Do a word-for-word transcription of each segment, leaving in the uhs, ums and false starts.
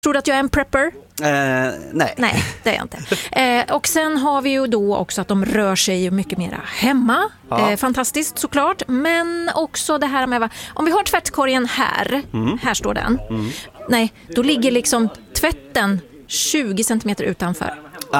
Tror du att jag är en prepper? Eh, nej. Nej, det är jag inte. Eh, och sen har vi ju då också att de rör sig ju mycket mera hemma. Ja. Eh, fantastiskt såklart. Men också det här med, om vi har tvättkorgen här, mm. här står den. Mm. Nej, då ligger liksom tvätten tjugo centimeter utanför.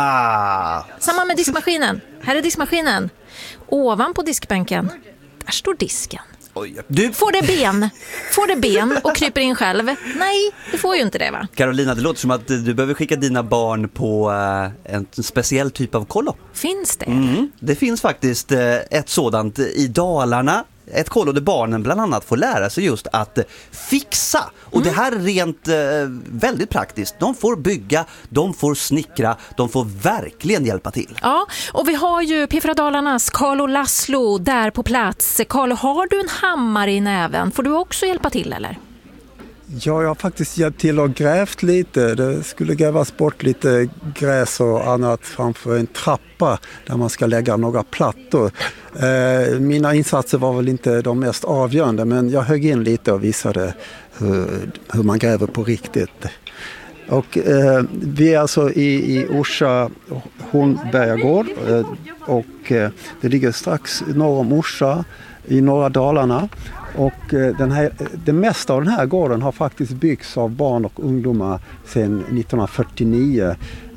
Ah. Samma med diskmaskinen. Här är diskmaskinen. Ovanpå diskbänken, där står disken. Oj. Du... Får det ben? Får det ben och kryper in själv? Nej, det får ju inte det, va? Carolina, det låter som att du behöver skicka dina barn på uh, en speciell typ av kollo. Finns det? Mm. Det finns faktiskt uh, ett sådant i Dalarna. Ett kollo där barnen bland annat får lära sig just att fixa. Och mm. det här är rent eh, väldigt praktiskt. De får bygga, de får snickra, de får verkligen hjälpa till. Ja, och vi har ju P fyra Dalarnas Carlo Laszlo där på plats. Carlo, har du en hammare i näven? Får du också hjälpa till, eller? Ja, jag har faktiskt hjälpt till och grävt lite. Det skulle grävas bort lite gräs och annat framför en trappa där man ska lägga några plattor. Eh, mina insatser var väl inte de mest avgörande, men jag högg in lite och visade hur, hur man gräver på riktigt. Och, eh, vi är alltså i, i Orsa Hornbergagård eh, och eh, det ligger strax norr om Orsa i norra Dalarna. Och den här, det mesta av den här gården har faktiskt byggts av barn och ungdomar sedan nittonhundrafyrtionio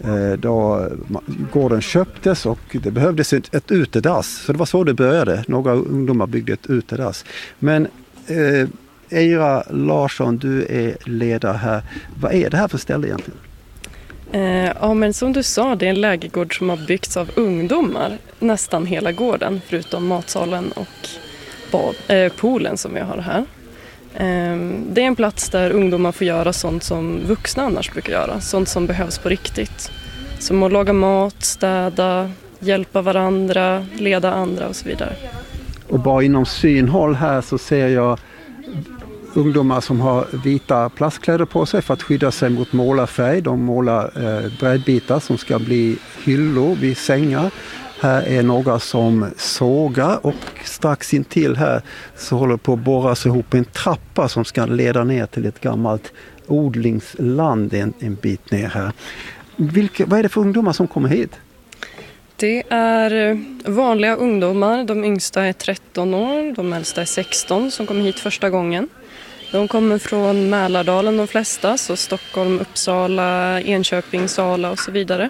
då gården köptes och det behövdes ett, ett utedass. Så det var så det började. Några ungdomar byggde ett utedass. Men eh, Eira Larsson, du är ledare här. Vad är det här för ställe egentligen? Eh, ja, men som du sa, det är en lägergård som har byggts av ungdomar. Nästan hela gården, förutom matsalen och bad, eh, poolen som vi har här. Eh, det är en plats där ungdomar får göra sånt som vuxna annars brukar göra. Sånt som behövs på riktigt. Som att laga mat, städa, hjälpa varandra, leda andra och så vidare. Och bara inom synhåll här så ser jag ungdomar som har vita plastkläder på sig för att skydda sig mot målarfärg. De målar eh, brädbitar som ska bli hyllor vid sängar. Här är några som sågar och strax intill här så håller på att borras ihop en trappa som ska leda ner till ett gammalt odlingsland en, en bit ner här. Vilka, vad är det för ungdomar som kommer hit? Det är vanliga ungdomar. De yngsta är tretton år, de äldsta är sexton som kommer hit första gången. De kommer från Mälardalen de flesta, så Stockholm, Uppsala, Enköping, Sala och så vidare.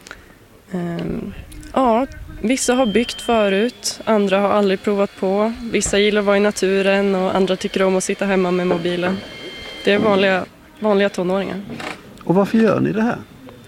Um, ja, vissa har byggt förut, andra har aldrig provat på. Vissa gillar att vara i naturen och andra tycker om att sitta hemma med mobilen. Det är vanliga, vanliga tonåringar. Och varför gör ni det här?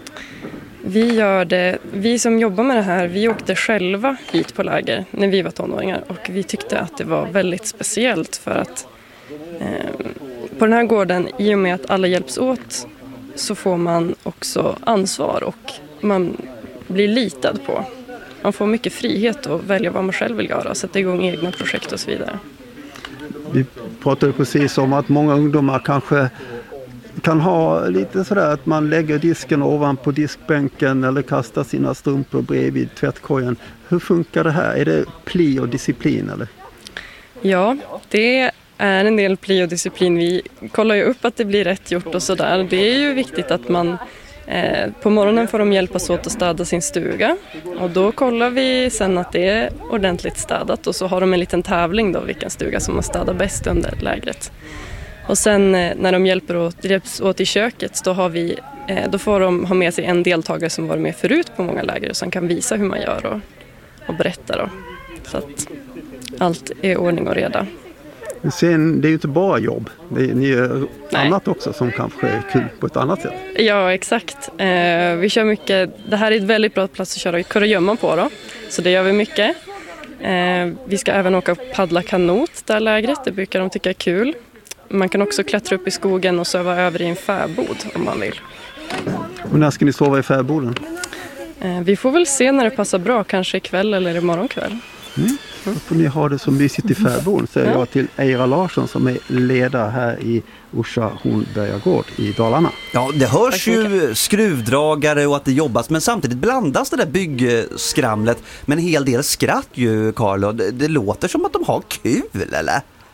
Vi gör det, vi som jobbar med det här, vi åkte själva hit på läger när vi var tonåringar. Och vi tyckte att det var väldigt speciellt för att eh, på den här gården, i och med att alla hjälps åt, så får man också ansvar och man blir litad på. Man får mycket frihet att välja vad man själv vill göra, sätta igång egna projekt och så vidare. Vi pratade precis om att många ungdomar kanske kan ha lite sådär att man lägger disken ovanpå diskbänken eller kastar sina strumpor bredvid tvättkorgen. Hur funkar det här? Är det pli och disciplin eller? Ja, det är en del pli och disciplin. Vi kollar ju upp att det blir rätt gjort och sådär. Det är ju viktigt att man eh, på morgonen får de hjälpas åt att städa sin stuga. Och då kollar vi sen att det är ordentligt städat och så har de en liten tävling då vilken stuga som har städat bäst under lägret. Och sen när de hjälper åt, hjälps åt i köket då, har vi, då får de ha med sig en deltagare som varit med förut på många läger och som kan visa hur man gör och, och berätta då. Så att allt är ordning och reda. Sen, det är ju inte bara jobb. Det är, ni gör annat också som kanske är kul på ett annat sätt. Ja, exakt. Eh, vi kör mycket. Det här är ett väldigt bra plats att köra kurragömma på då. Så det gör vi mycket. Eh, vi ska även åka och paddla kanot där lägret. Det brukar de tycka är kul. Man kan också klättra upp i skogen och sova över i en fäbod om man vill. Och när ska ni sova i fäboden? Eh, vi får väl se när det passar bra, kanske ikväll eller imorgon kväll. Mm. Då får ni ha det som mysigt i fäboden, säger ja. jag till Eira Larsson som är ledare här i Orsa Hornbergagård i Dalarna. Ja, det hörs ju skruvdragare och att det jobbas, men samtidigt blandas det där byggskramlet med en hel del skratt ju, Carlo. Det, det låter som att de har kul, eller?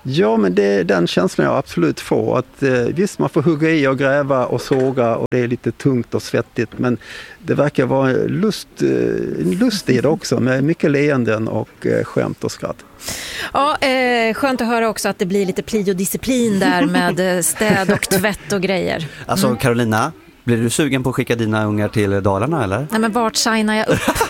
Ja, men det, den känslan jag absolut får. Att, eh, visst, man får hugga i och gräva och såga och det är lite tungt och svettigt. Men det verkar vara lust, eh, lust i det också med mycket leenden och eh, skämt och skratt. Ja, eh, skönt att höra också att det blir lite pliodisciplin där med städ och tvätt och grejer. Alltså Mm. Carolina, blir du sugen på att skicka dina ungar till Dalarna eller? Nej, men vart signar jag upp?